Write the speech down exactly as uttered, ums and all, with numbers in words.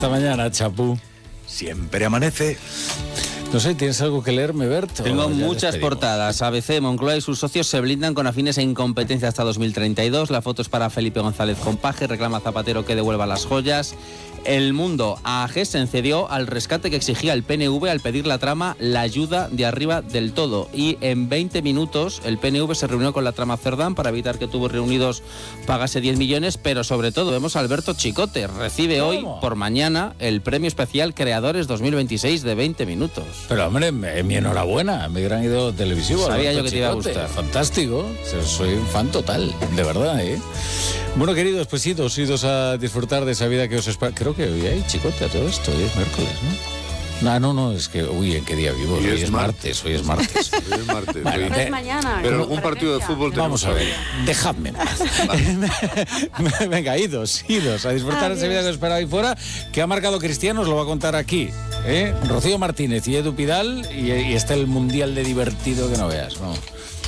Esta mañana, Chapú. Siempre amanece. No sé, ¿tienes algo que leerme, Berto? Tengo muchas portadas. A B C, Moncloa y sus socios se blindan con afines e incompetencia hasta dos mil treinta y dos. La foto es para Felipe González Compaje. Reclama a Zapatero que devuelva las joyas. El Mundo, A G se cedió al rescate que exigía el P N V al pedir la trama la ayuda de arriba del todo. Y en veinte minutos el P N V se reunió con la trama Cerdán para evitar que Tubos Reunidos pagase diez millones, pero sobre todo vemos a Alberto Chicote. Recibe ¿Cómo? hoy por mañana el premio especial Creadores dos mil veintiséis de veinte minutos. Pero hombre, me, mi enhorabuena, mi gran ídolo televisivo. Sabía Alberto yo que te iba a Chicote. gustar. Fantástico, soy un fan total, de verdad, ¿eh? Bueno, queridos, pues idos, idos a disfrutar de esa vida que os espera. Creo que hoy hay Chicote a todo esto, hoy es miércoles, ¿no? No, no, no, es que, uy, ¿en qué día vivo? Hoy, hoy es martes, hoy es martes. Hoy es martes. Bueno, hoy. te- es mañana. Pero con algún partido de preferencia. fútbol Vamos a ver, tenemos dejadme en paz. Venga, idos, idos, a disfrutar de esa vida que os espera ahí fuera, que ha marcado Cristiano, os lo va a contar aquí, ¿eh? Rocío Martínez y Edu Pidal, y, y está el mundial de divertido que no veas, vamos.